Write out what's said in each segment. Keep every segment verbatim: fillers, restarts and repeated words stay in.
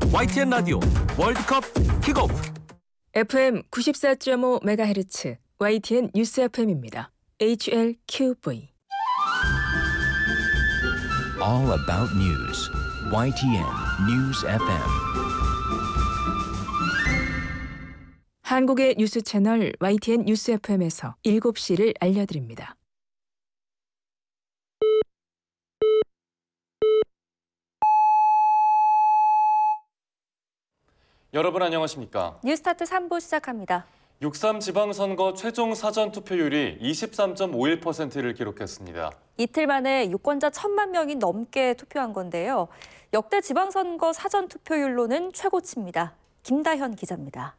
와이티엔 라디오 월드컵 킥오프. 에프엠 구십사 점 오 메가헤르츠 와이티엔 뉴스 에프엠입니다. 에이치엘큐브이. All about news. 와이티엔 News 에프엠. 한국의 뉴스 채널 와이티엔 뉴스 에프엠에서 일곱 시를 알려드립니다. 여러분 안녕하십니까? 뉴스타트 삼 부 시작합니다. 육삼 지방선거 최종 사전투표율이 이십삼 점 오일 퍼센트를 기록했습니다. 이틀 만에 유권자 천만 명이 넘게 투표한 건데요. 역대 지방선거 사전투표율로는 최고치입니다. 김다현 기자입니다.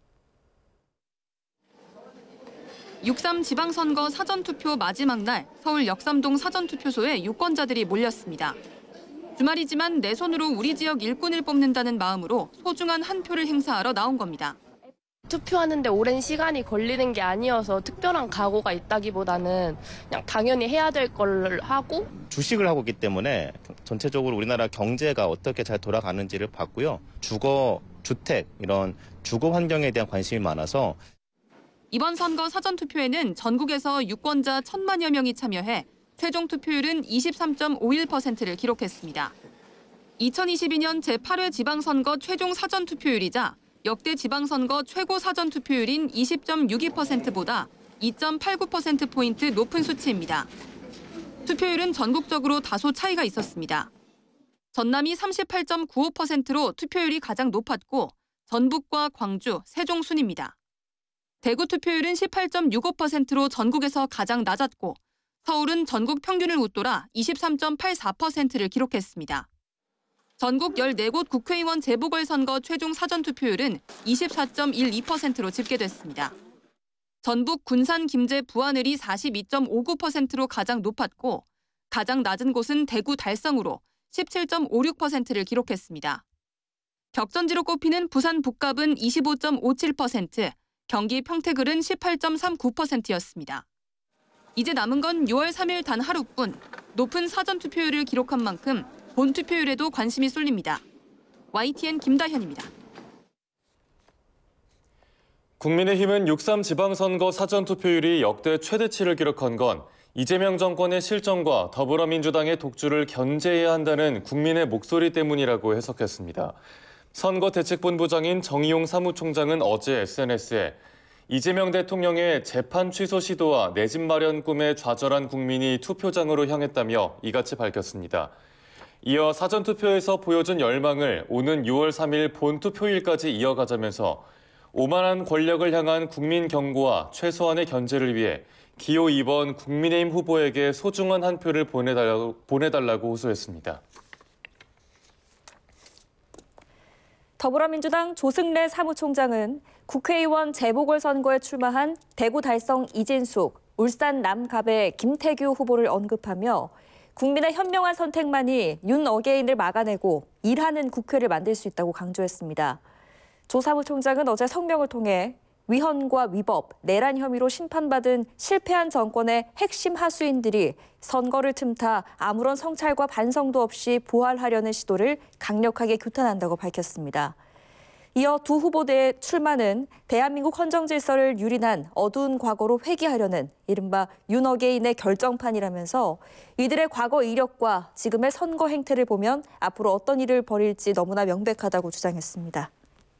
육삼 지방선거 사전투표 마지막 날 서울 역삼동 사전투표소에 유권자들이 몰렸습니다. 주말이지만 내 손으로 우리 지역 일꾼을 뽑는다는 마음으로 소중한 한 표를 행사하러 나온 겁니다. 투표하는데 오랜 시간이 걸리는 게 아니어서 특별한 각오가 있다기보다는 그냥 당연히 해야 될 걸 하고. 주식을 하고 있기 때문에 전체적으로 우리나라 경제가 어떻게 잘 돌아가는지를 봤고요. 주거, 주택, 이런 주거 환경에 대한 관심이 많아서. 이번 선거 사전투표에는 전국에서 유권자 천만여 명이 참여해 최종 투표율은 이십삼 점 오일 퍼센트를 기록했습니다. 이천이십이 년 제팔 회 지방선거 최종 사전투표율이자 역대 지방선거 최고 사전투표율인 이십 점 육이 퍼센트보다 이 점 팔구 퍼센트포인트 높은 수치입니다. 투표율은 전국적으로 다소 차이가 있었습니다. 전남이 삼십팔 점 구오 퍼센트로 투표율이 가장 높았고 전북과 광주, 세종 순입니다. 대구 투표율은 십팔 점 육오 퍼센트로 전국에서 가장 낮았고 서울은 전국 평균을 웃돌아 이십삼 점 팔사 퍼센트를 기록했습니다. 전국 열네 곳 국회의원 재보궐선거 최종 사전투표율은 이십사 점 일이 퍼센트로 집계됐습니다. 전북 군산, 김제, 부안을이 사십이 점 오구 퍼센트로 가장 높았고 가장 낮은 곳은 대구 달성으로 십칠 점 오육 퍼센트를 기록했습니다. 격전지로 꼽히는 부산 북갑은 이십오 점 오칠 퍼센트, 경기 평택을은 십팔 점 삼구 퍼센트였습니다. 이제 남은 건 유월 삼일 단 하루뿐. 높은 사전투표율을 기록한 만큼 본투표율에도 관심이 쏠립니다. 와이티엔 김다현입니다. 국민의힘은 육삼 지방선거 사전투표율이 역대 최대치를 기록한 건 이재명 정권의 실정과 더불어민주당의 독주를 견제해야 한다는 국민의 목소리 때문이라고 해석했습니다. 선거대책본부장인 정의용 사무총장은 어제 에스엔에스에 이재명 대통령의 재판 취소 시도와 내 집 마련 꿈에 좌절한 국민이 투표장으로 향했다며 이같이 밝혔습니다. 이어 사전투표에서 보여준 열망을 오는 유월 삼일 본투표일까지 이어가자면서 오만한 권력을 향한 국민 경고와 최소한의 견제를 위해 기호 이 번 국민의힘 후보에게 소중한 한 표를 보내달라고, 보내달라고 호소했습니다. 더불어민주당 조승래 사무총장은 국회의원 재보궐선거에 출마한 대구 달성 이진숙, 울산 남갑의 김태규 후보를 언급하며 국민의 현명한 선택만이 윤 어게인을 막아내고 일하는 국회를 만들 수 있다고 강조했습니다. 조 사무총장은 어제 성명을 통해 위헌과 위법, 내란 혐의로 심판받은 실패한 정권의 핵심 하수인들이 선거를 틈타 아무런 성찰과 반성도 없이 부활하려는 시도를 강력하게 규탄한다고 밝혔습니다. 이어 두 후보들의 출마는 대한민국 헌정 질서를 유린한 어두운 과거로 회귀하려는 이른바 윤 어게인의 결정판이라면서 이들의 과거 이력과 지금의 선거 행태를 보면 앞으로 어떤 일을 벌일지 너무나 명백하다고 주장했습니다.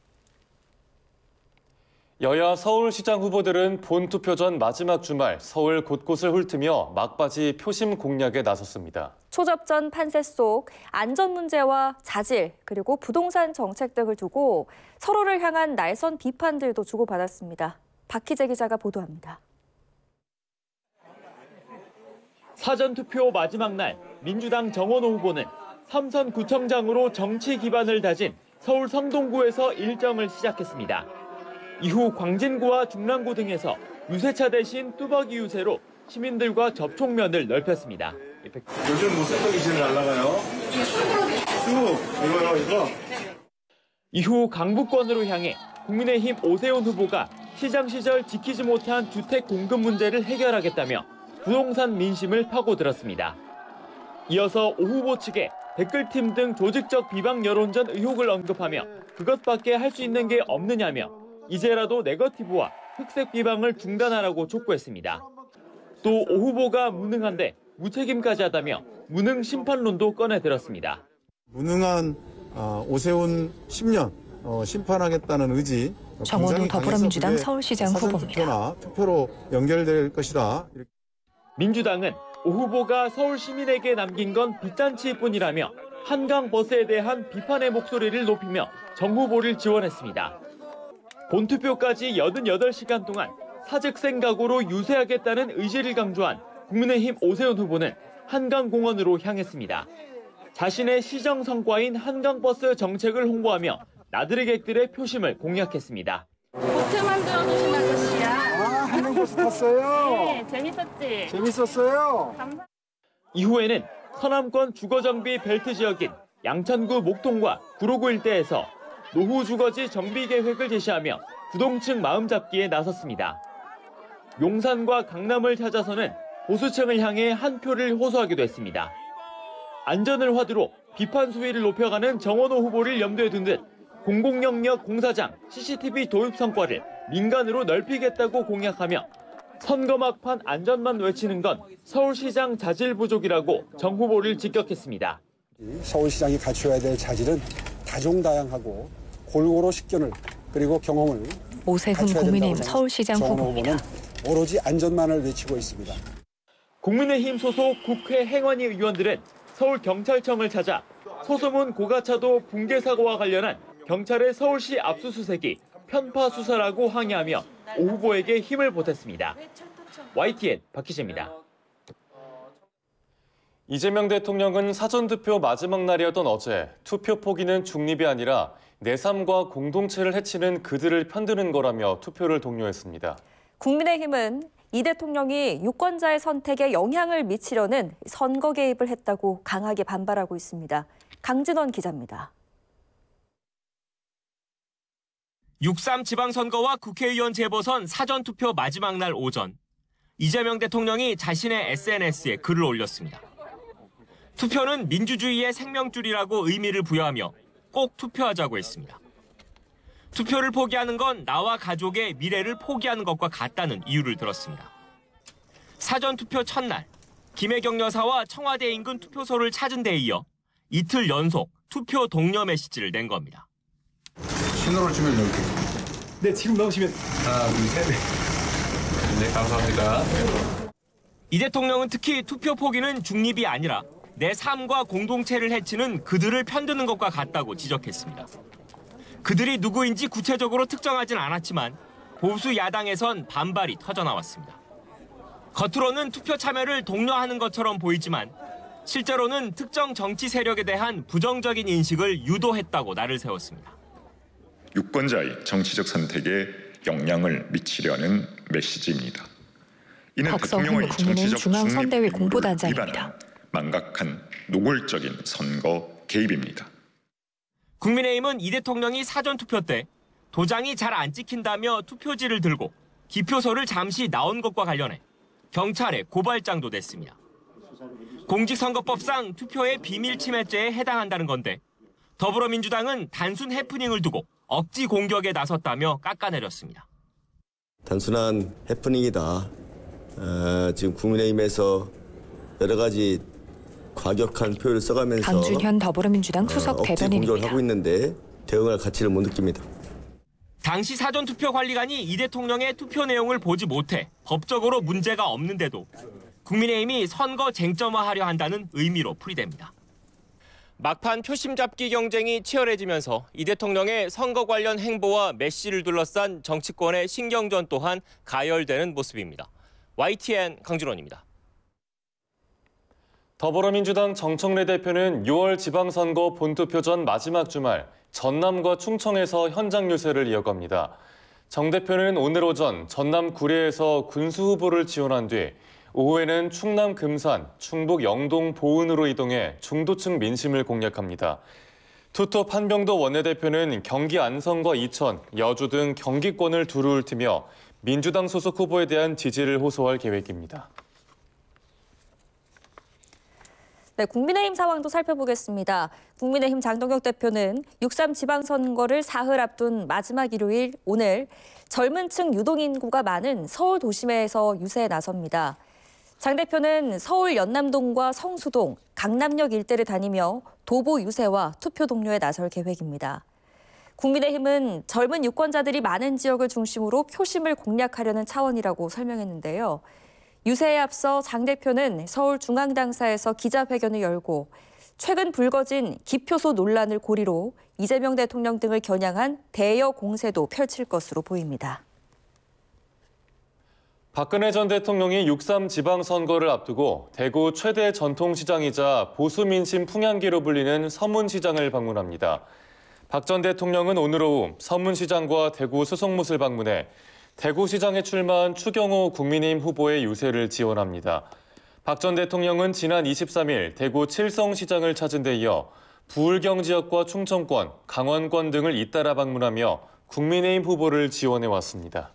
여야 서울시장 후보들은 본투표 전 마지막 주말 서울 곳곳을 훑으며 막바지 표심 공략에 나섰습니다. 초접전 판세 속 안전 문제와 자질 그리고 부동산 정책 등을 두고 서로를 향한 날선 비판들도 주고받았습니다. 박희재 기자가 보도합니다. 사전투표 마지막 날 민주당 정원호 후보는 삼선 구청장으로 정치 기반을 다진 서울 성동구에서 일정을 시작했습니다. 이후 광진구와 중랑구 등에서 유세차 대신 뚜벅이 유세로 시민들과 접촉면을 넓혔습니다. 요즘 뭐 쌀떡이 제일 잘 나가요? 쑥! 이거요, 이거? 이후 강북권으로 향해 국민의힘 오세훈 후보가 시장 시절 지키지 못한 주택 공급 문제를 해결하겠다며 부동산 민심을 파고들었습니다. 이어서 오 후보 측에 댓글팀 등 조직적 비방 여론전 의혹을 언급하며 그것밖에 할 수 있는 게 없느냐며 이제라도 네거티브와 흑색 비방을 중단하라고 촉구했습니다. 또 오 후보가 무능한데 무책임까지 하다며 무능 심판론도 꺼내들었습니다. 무능한 오세훈 십 년 심판하겠다는 의지. 정원우 더불어민주당 서울시장 후보입니다. 투표나 투표로 연결될 것이다. 민주당은 오 후보가 서울 시민에게 남긴 건 빚잔치일 뿐이라며 한강 버스에 대한 비판의 목소리를 높이며 정 후보를 지원했습니다. 본투표까지 팔십팔 시간 동안 사직생 각오로 유세하겠다는 의지를 강조한 국민의힘 오세훈 후보는 한강공원으로 향했습니다. 자신의 시정 성과인 한강버스 정책을 홍보하며 나들이객들의 표심을 공략했습니다. 보트 만들어주신 아저씨야. 아, 한강버스 탔어요? 네, 재밌었지? 재밌었어요? 감사... 이후에는 서남권 주거정비 벨트 지역인 양천구 목동과 구로구 일대에서 노후 주거지 정비 계획을 제시하며 부동층 마음잡기에 나섰습니다. 용산과 강남을 찾아서는 보수층을 향해 한 표를 호소하기도 했습니다. 안전을 화두로 비판 수위를 높여가는 정원호 후보를 염두에 둔 듯 공공영역 공사장 씨씨티비 도입 성과를 민간으로 넓히겠다고 공약하며 선거 막판 안전만 외치는 건 서울시장 자질 부족이라고 정 후보를 직격했습니다. 서울시장이 갖춰야 될 자질은 다종다양하고 골고루 식견을 그리고 경험을 오세훈 국민의힘 서울시장 후보입니다. 오로지 안전만을 외치고 있습니다. 국민의힘 소속 국회 행안위 의원들은 서울경찰청을 찾아 소소문 고가차도 붕괴 사고와 관련한 경찰의 서울시 압수수색이 편파 수사라고 항의하며 오 후보에게 힘을 보탰습니다. 와이티엔 박희재입니다. 이재명 대통령은 사전투표 마지막 날이었던 어제 투표 포기는 중립이 아니라 내 삶과 공동체를 해치는 그들을 편드는 거라며 투표를 독려했습니다. 국민의힘은 이 대통령이 유권자의 선택에 영향을 미치려는 선거 개입을 했다고 강하게 반발하고 있습니다. 강진원 기자입니다. 육삼 지방선거와 국회의원 재보선 사전투표 마지막 날 오전, 이재명 대통령이 자신의 에스엔에스에 글을 올렸습니다. 투표는 민주주의의 생명줄이라고 의미를 부여하며 꼭 투표하자고 했습니다. 투표를 포기하는 건 나와 가족의 미래를 포기하는 것과 같다는 이유를 들었습니다. 사전투표 첫날, 김혜경 여사와 청와대 인근 투표소를 찾은 데 이어 이틀 연속 투표 독려 메시지를 낸 겁니다. 신호를 주면 여기. 네, 지금 나오시면. 하나, 둘, 셋. 네, 감사합니다. 이 대통령은 특히 투표 포기는 중립이 아니라 내 삶과 공동체를 해치는 그들을 편드는 것과 같다고 지적했습니다. 그들이 누구인지 구체적으로 특정하진 않았지만 보수 야당에선 반발이 터져나왔습니다. 겉으로는 투표 참여를 독려하는 것처럼 보이지만 실제로는 특정 정치 세력에 대한 부정적인 인식을 유도했다고 날을 세웠습니다. 유권자의 정치적 선택에 영향을 미치려는 메시지입니다. 이는 대통령의 정치적 중립 공보단장입니다. 망각한 노골적인 선거 개입입니다. 국민의힘은 이 대통령이 사전투표 때 도장이 잘 안 찍힌다며 투표지를 들고 기표소를 잠시 나온 것과 관련해 경찰에 고발장도 냈습니다. 공직선거법상 투표의 비밀 침해죄에 해당한다는 건데 더불어민주당은 단순 해프닝을 두고 억지 공격에 나섰다며 깎아내렸습니다. 단순한 해프닝이다. 어, 지금 국민의힘에서 여러 가지 과격한 표현을 써가면서 강준현 더불어민주당 수석 어, 억지 대변인입니다. 공격을 하고 있는데 대응할 가치를 못 느낍니다. 당시 사전투표 관리관이 이 대통령의 투표 내용을 보지 못해 법적으로 문제가 없는데도 국민의힘이 선거 쟁점화하려 한다는 의미로 풀이됩니다. 막판 표심 잡기 경쟁이 치열해지면서 이 대통령의 선거 관련 행보와 메시를 둘러싼 정치권의 신경전 또한 가열되는 모습입니다. 와이티엔 강준원입니다. 더불어민주당 정청래 대표는 유월 지방선거 본투표 전 마지막 주말 전남과 충청에서 현장 유세를 이어갑니다. 정 대표는 오늘 오전 전남 구례에서 군수 후보를 지원한 뒤 오후에는 충남 금산, 충북 영동 보은으로 이동해 중도층 민심을 공략합니다. 투톱 한병도 원내대표는 경기 안성과 이천, 여주 등 경기권을 두루 훑으며 민주당 소속 후보에 대한 지지를 호소할 계획입니다. 네, 국민의힘 상황도 살펴보겠습니다. 국민의힘 장동혁 대표는 육삼 지방선거를 사흘 앞둔 마지막 일요일 오늘 젊은 층 유동인구가 많은 서울 도심에서 유세에 나섭니다. 장 대표는 서울 연남동과 성수동, 강남역 일대를 다니며 도보 유세와 투표 동료에 나설 계획입니다. 국민의힘은 젊은 유권자들이 많은 지역을 중심으로 표심을 공략하려는 차원이라고 설명했는데요. 유세에 앞서 장 대표는 서울중앙당사에서 기자회견을 열고 최근 불거진 기표소 논란을 고리로 이재명 대통령 등을 겨냥한 대여 공세도 펼칠 것으로 보입니다. 박근혜 전 대통령이 육삼 지방선거를 앞두고 대구 최대 전통시장이자 보수 민심 풍향기로 불리는 서문시장을 방문합니다. 박 전 대통령은 오늘 오후 서문시장과 대구 수성못을 방문해 대구시장에 출마한 추경호 국민의힘 후보의 유세를 지원합니다. 박 전 대통령은 지난 이십삼 일 대구 칠성시장을 찾은 데 이어 부울경 지역과 충청권, 강원권 등을 잇따라 방문하며 국민의힘 후보를 지원해왔습니다.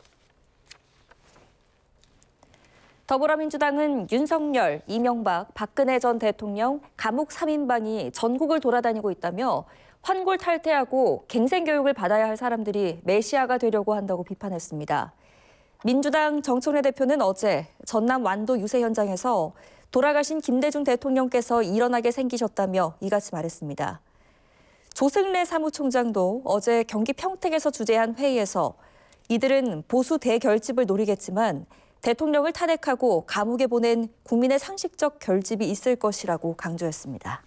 더불어민주당은 윤석열, 이명박, 박근혜 전 대통령 감옥 삼 인방이 전국을 돌아다니고 있다며 환골 탈퇴하고 갱생교육을 받아야 할 사람들이 메시아가 되려고 한다고 비판했습니다. 민주당 정청래 대표는 어제 전남 완도 유세 현장에서 돌아가신 김대중 대통령께서 일어나게 생기셨다며 이같이 말했습니다. 조승래 사무총장도 어제 경기 평택에서 주재한 회의에서 이들은 보수 대결집을 노리겠지만 대통령을 탄핵하고 감옥에 보낸 국민의 상식적 결집이 있을 것이라고 강조했습니다.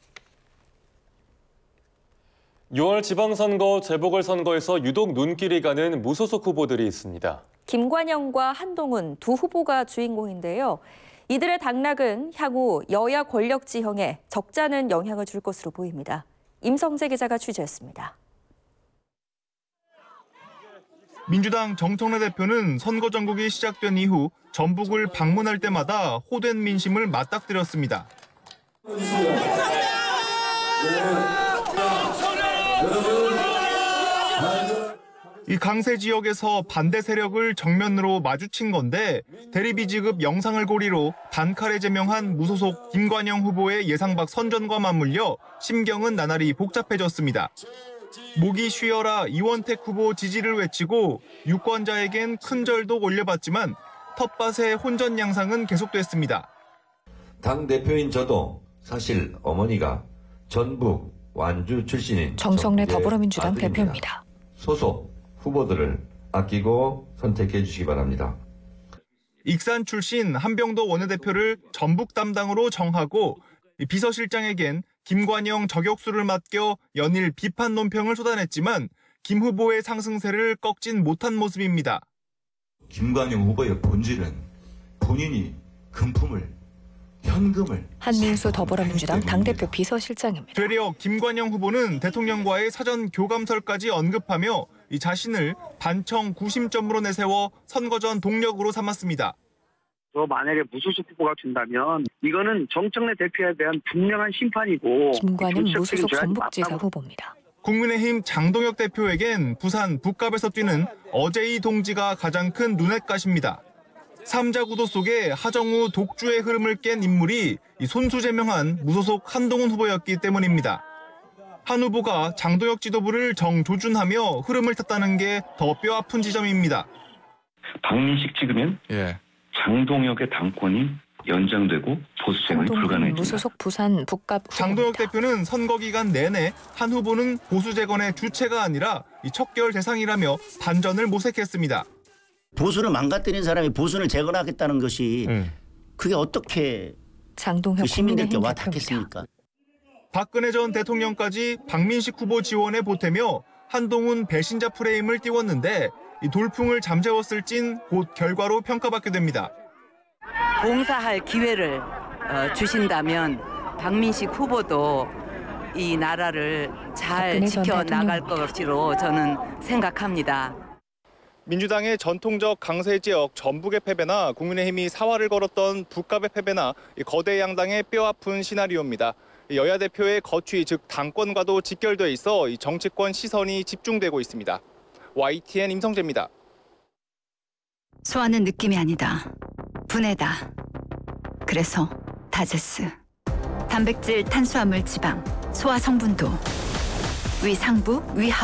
유월 지방선거 재보궐선거에서 유독 눈길이 가는 무소속 후보들이 있습니다. 김관영과 한동훈 두 후보가 주인공인데요. 이들의 당락은 향후 여야 권력 지형에 적잖은 영향을 줄 것으로 보입니다. 임성재 기자가 취재했습니다. 민주당 정청래 대표는 선거 전국이 시작된 이후 전북을 방문할 때마다 호된 민심을 맞닥뜨렸습니다. 이 강세 지역에서 반대 세력을 정면으로 마주친 건데 대리비 지급 영상을 고리로 단칼에 제명한 무소속 김관영 후보의 예상박 선전과 맞물려 심경은 나날이 복잡해졌습니다. 목이 쉬어라 이원택 후보 지지를 외치고 유권자에겐 큰 절도 올려봤지만 텃밭의 혼전 양상은 계속됐습니다. 당대표인 저도 사실 어머니가 전북 완주 출신인 정청래 더불어민주당 대표입니다. 소속 후보들을 아끼고 선택해 주시기 바랍니다. 익산 출신 한병도 원내대표를 전북 담당으로 정하고 비서실장에겐 김관영 저격수를 맡겨 연일 비판 논평을 쏟아냈지만 김 후보의 상승세를 꺾진 못한 모습입니다. 김관영 후보의 본질은 본인이 금품을, 현금을... 한민수 더불어민주당 당대표 비서실장입니다. 되려 김관영 후보는 대통령과의 사전 교감설까지 언급하며 이 자신을 반청 구심점으로 내세워 선거 전 동력으로 삼았습니다. 저 만약에 무소속 후보가 된다면 이거는 정청래 대표에 대한 분명한 심판이고 김관영 무소속 전북지사 후보입니다. 국민의힘 장동혁 대표에겐 부산 북갑에서 뛰는 어제이 동지가 가장 큰 눈엣가시입니다. 삼자구도 속에 하정우 독주의 흐름을 깬 인물이 손수 제명한 무소속 한동훈 후보였기 때문입니다. 한 후보가 장동혁 지도부를 정조준하며 흐름을 탔다는 게 더 뼈아픈 지점입니다. 박민식 찍으면 예. 장동혁의 당권이 연장되고 보수생활이 불가능해집니다. 무소속 부산 북갑 후보입니다. 장동혁 대표는 선거 기간 내내 한 후보는 보수 재건의 주체가 아니라 척결 대상이라며 반전을 모색했습니다. 보수를 망가뜨린 사람이 보수를 재건하겠다는 것이 음. 그게 어떻게 장동혁 시민들께 와 닿겠습니까? 박근혜 전 대통령까지 박민식 후보 지원에 보태며 한동훈 배신자 프레임을 띄웠는데 이 돌풍을 잠재웠을 진 곧 결과로 평가받게 됩니다. 봉사할 기회를 어, 주신다면 박민식 후보도 이 나라를 잘 지켜나갈 것으로 저는 생각합니다. 민주당의 전통적 강세 지역 전북의 패배나 국민의힘이 사활을 걸었던 북갑의 패배나 거대 양당의 뼈아픈 시나리오입니다. 여야 대표의 거취, 즉 당권과도 직결돼 있어 정치권 시선이 집중되고 있습니다. 와이티엔 임성재입니다. 소화는 느낌이 아니다. 분해다. 그래서 다제스. 단백질, 탄수화물, 지방, 소화 성분도, 위상부, 위하